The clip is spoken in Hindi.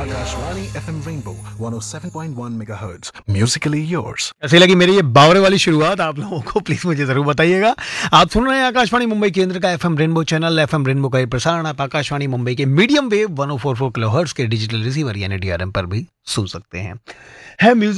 Akashvani FM Rainbow 107.1 MHz. Musically yours. ऐसी लगी मेरी ये बावरे वाली शुरुआत आप लोगों को, प्लीज मुझे जरूर बताइएगा। आप सुन रहे हैं आकाशवाणी मुंबई केंद्र का FM rainbow channel. FM rainbow का ये प्रसारण आप आकाशवाणी मुंबई के मीडियम वेव 1044 किलोहर्ट्ज के डिजिटल रिसीवर यानी डीआरएम पर भी सुन सकते हैं। है म्यूजिक